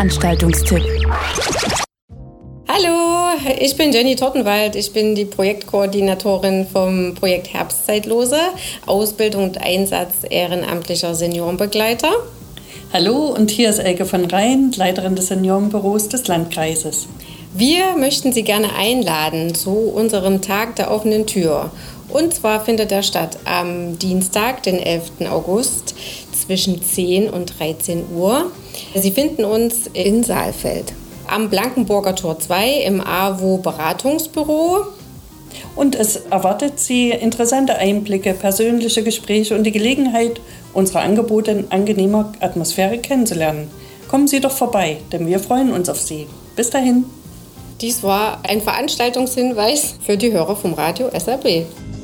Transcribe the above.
Veranstaltungstipp. Hallo, ich bin Jenny Tortenwald. Ich bin die Projektkoordinatorin vom Projekt Herbstzeitlose, Ausbildung und Einsatz ehrenamtlicher Seniorenbegleiter. Hallo, und hier ist Elke von Rhein, Leiterin des Seniorenbüros des Landkreises. Wir möchten Sie gerne einladen zu unserem Tag der offenen Tür. Und zwar findet er statt am Dienstag, den 11. August, zwischen 10 und 13 Uhr. Sie finden uns in Saalfeld. Am Blankenburger Tor 2 im AWO Beratungsbüro. Und es erwartet Sie interessante Einblicke, persönliche Gespräche und die Gelegenheit, unsere Angebote in angenehmer Atmosphäre kennenzulernen. Kommen Sie doch vorbei, denn wir freuen uns auf Sie. Bis dahin. Dies war ein Veranstaltungshinweis für die Hörer vom Radio SRB.